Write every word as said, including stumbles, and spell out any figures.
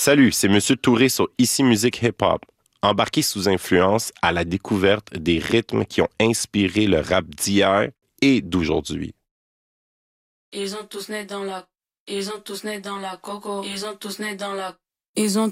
Salut, c'est Monsieur Touré sur Ici Musique Hip Hop. Embarqué sous influence à la découverte des rythmes qui ont inspiré le rap d'hier et d'aujourd'hui. Ils ont tous né dans la, ils ont tous né dans la coco, ils ont tous né dans la, ils ont